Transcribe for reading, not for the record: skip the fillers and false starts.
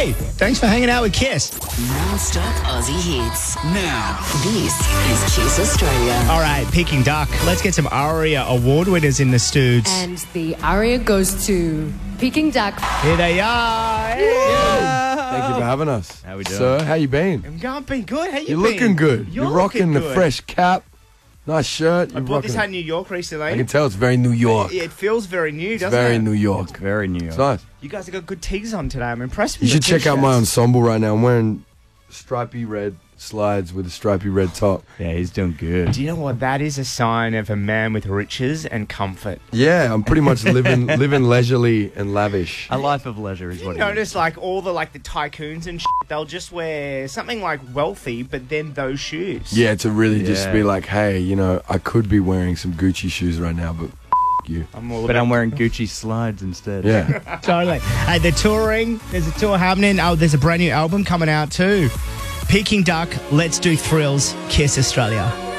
Hey, thanks for hanging out with Kiss. Non-stop Aussie hits. Now, this is Kiss Australia. All right, Peking Duck. Let's get some ARIA award winners in the studs. And the aria goes to Peking Duck. Here they are. Thank you for having us. How we doing? Sir, how you been? I'm been good. How you You're been? looking good. You're rocking looking the good. fresh cap. Nice shirt. I bought this hat in New York recently. I can tell it's very New York. It feels very new, doesn't Very it? New York. It's very New York. It's nice. You guys have got good tees on today. I'm impressed You with should your check out my t-shirts. ensemble right now. I'm wearing stripy red slides with a stripy red top. Yeah, he's doing good. Do you know what? That is a sign of a man with riches and comfort. Yeah, I'm pretty much living leisurely and lavish. A life of leisure is You what notice like all the tycoons and shit, they'll just wear something like wealthy, but then those shoes. Yeah, to really just Yeah. be like, hey, you know, I could be wearing some Gucci shoes right now, but you. I'm all But about I'm wearing Gucci slides instead. Yeah. Totally. Hey, they're touring. There's a tour happening. Oh, there's a brand new album coming out too. Peking Duck, Let's Do Thrills, Kiss Australia.